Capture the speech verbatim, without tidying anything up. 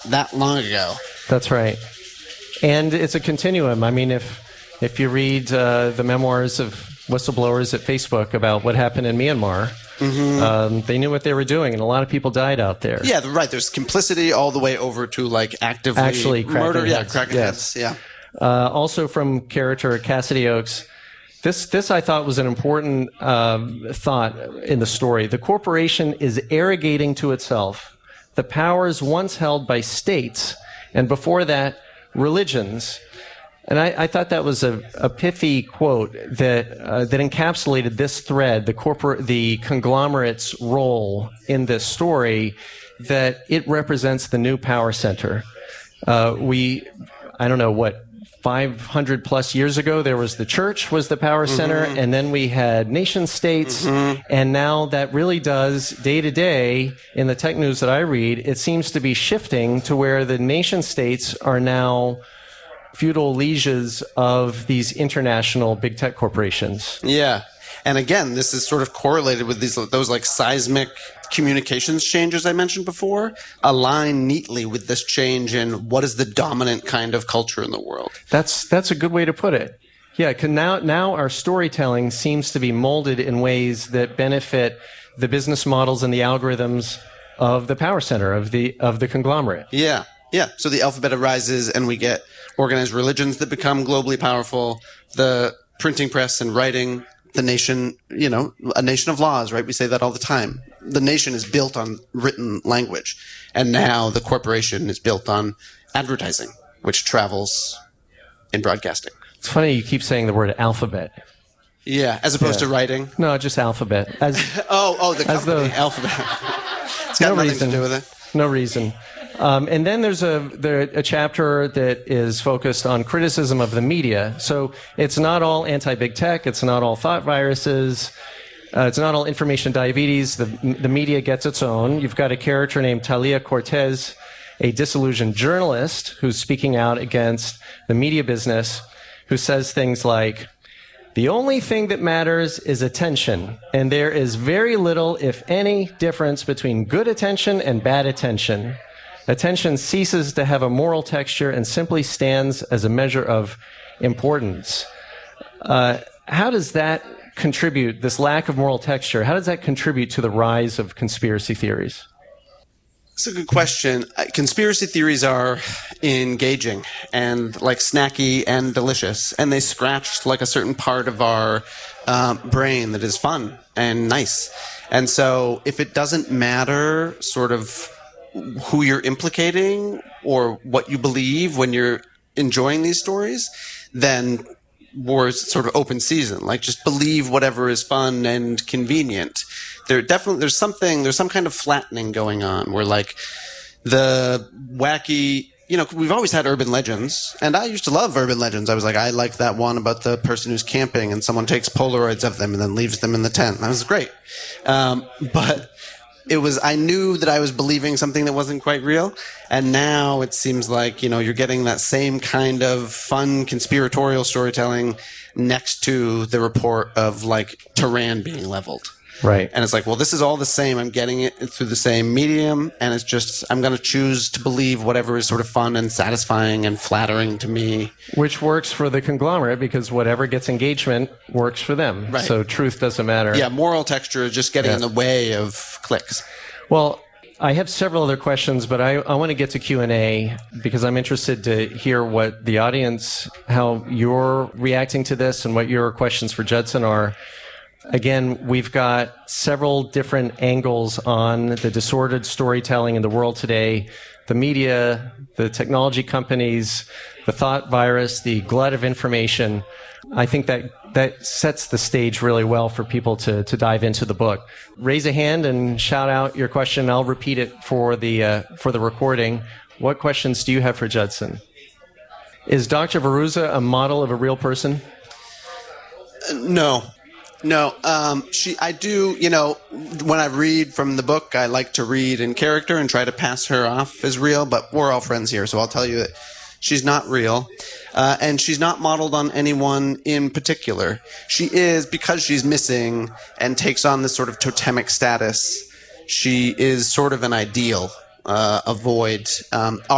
that long ago. That's right. And it's a continuum. I mean, if if you read uh, the memoirs of whistleblowers at Facebook about what happened in Myanmar, mm-hmm. um, they knew what they were doing, and a lot of people died out there. Yeah, right. There's complicity all the way over to like actively Actually murder. Heads. Yeah, cracking yes. heads. Yeah. Uh, also from character Cassidy Oakes, this this I thought was an important um, thought in the story. The corporation is arrogating to itself the powers once held by states, and before that, religions. And I, I thought that was a, a pithy quote that uh, that encapsulated this thread, the corporate, the conglomerate's role in this story, that it represents the new power center. Uh, we, I don't know what, five hundred plus years ago, there was the church was the power center, mm-hmm. and then we had nation states, mm-hmm. and now that really does, day to day, in the tech news that I read, it seems to be shifting to where the nation states are now feudal lieges of these international big tech corporations. Yeah. And again, this is sort of correlated with these those like seismic communications changes I mentioned before, align neatly with this change in what is the dominant kind of culture in the world. That's that's a good way to put it. Yeah, 'cause now now our storytelling seems to be molded in ways that benefit the business models and the algorithms of the power center, of the of the conglomerate. Yeah. Yeah. So the alphabet arises and we get organized religions that become globally powerful, the printing press and writing, the nation, you know, a nation of laws, right? We say that all the time. The nation is built on written language. And now the corporation is built on advertising, which travels in broadcasting. It's funny you keep saying the word alphabet. Yeah, as opposed yeah. to writing. No, just alphabet. As, oh, oh, the company, the, alphabet. It's got no nothing reason, to do with it. No reason. Um, and then there's a there, a chapter that is focused on criticism of the media. So it's not all anti-big tech. It's not all thought viruses. Uh, it's not all information diabetes. The, the media gets its own. You've got a character named Talia Cortez, a disillusioned journalist who's speaking out against the media business, who says things like, "The only thing that matters is attention, and there is very little, if any, difference between good attention and bad attention. Attention ceases to have a moral texture and simply stands as a measure of importance." Uh, how does that contribute, this lack of moral texture, how does that contribute to the rise of conspiracy theories? That's a good question. Conspiracy theories are engaging and like snacky and delicious, and they scratch like a certain part of our um, brain that is fun and nice. And so if it doesn't matter sort of who you're implicating or what you believe when you're enjoying these stories, then war is sort of open season. Like, just believe whatever is fun and convenient. There definitely there's something there's some kind of flattening going on where like the wacky, you know, we've always had urban legends, and I used to love urban legends. I was like, I like that one about the person who's camping and someone takes Polaroids of them and then leaves them in the tent. That was great. Um, but it was, I knew that I was believing something that wasn't quite real. And now it seems like, you know, you're getting that same kind of fun conspiratorial storytelling next to the report of like Tehran being leveled. Right. And it's like, well, this is all the same. I'm getting it through the same medium. And it's just, I'm going to choose to believe whatever is sort of fun and satisfying and flattering to me. Which works for the conglomerate because whatever gets engagement works for them. Right. So truth doesn't matter. Yeah, moral texture is just getting yeah. in the way of clicks. Well, I have several other questions, but I, I want to get to Q and A because I'm interested to hear what the audience, how you're reacting to this and what your questions for Judson are. Again, we've got several different angles on the disordered storytelling in the world today. The media, the technology companies, the thought virus, the glut of information. I think that that sets the stage really well for people to, to dive into the book. Raise a hand and shout out your question. I'll repeat it for the uh, for the recording. What questions do you have for Judson? Is Doctor Veruza a model of a real person? Uh, no. No, um, she, I do, you know, when I read from the book, I like to read in character and try to pass her off as real, but we're all friends here, so I'll tell you that she's not real, uh, and she's not modeled on anyone in particular. She is, because she's missing and takes on this sort of totemic status, she is sort of an ideal, uh, a void. Um,